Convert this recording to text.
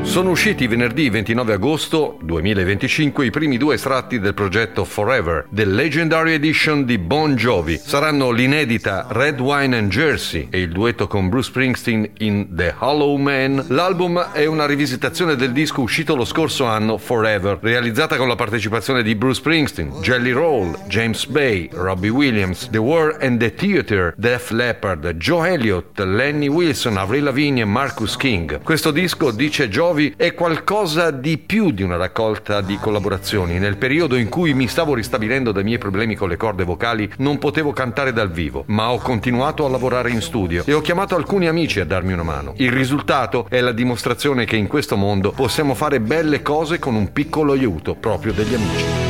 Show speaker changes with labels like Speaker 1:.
Speaker 1: Sono usciti venerdì 29 agosto 2025 i primi 2 estratti del progetto Forever, The Legendary Edition di Bon Jovi. Saranno l'inedita Red Wine and Jersey e il duetto con Bruce Springsteen in The Hollow Man. L'album è una rivisitazione del disco uscito lo scorso anno, Forever, realizzata con la partecipazione di Bruce Springsteen, Jelly Roll, James Bay, Robbie Williams, The War and the Theatre, Def Leppard, Joe Elliott, Lenny Wilson, Avril Lavigne e Marcus King. Questo disco, dice Jovi, è qualcosa di più di una raccolta di collaborazioni. Nel periodo in cui mi stavo ristabilendo dai miei problemi con le corde vocali non potevo cantare dal vivo, ma ho continuato a lavorare in studio e ho chiamato alcuni amici a darmi una mano. Il risultato è la dimostrazione che in questo mondo possiamo fare belle cose con un piccolo aiuto proprio degli amici.